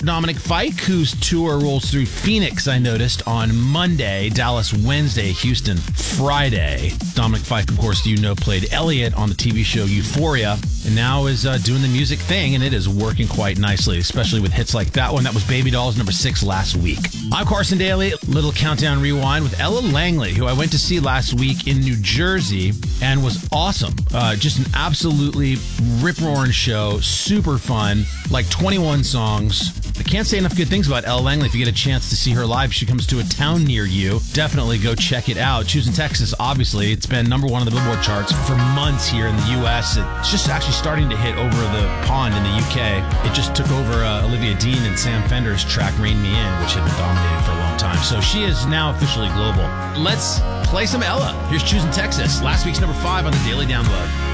Dominic Fike, whose tour rolls through Phoenix, I noticed, on Monday, Dallas Wednesday, Houston Friday. Dominic Fike, of course, played Elliot on the TV show Euphoria, and now is doing the music thing, and it is working quite nicely, especially with hits like that one. That was Baby Dolls, number 6 last week. I'm Carson Daly. Little countdown rewind with Ella Langley, who I went to see last week in New Jersey and was awesome. Just an absolutely rip-roaring show, super fun, like 21 songs. I can't say enough good things about Ella Langley. If you get a chance to see her live, she comes to a town near you. Definitely go check it out. Choosing Texas, obviously, it's been number 1 on the Billboard charts for months here in the U.S. It's just actually starting to hit over the pond in the U.K. It just took over Olivia Dean and Sam Fender's track Rein Me In, which had been dominated for a long time. So she is now officially global. Let's play some Ella. Here's Choosing Texas, last week's number 5 on the Daily Download.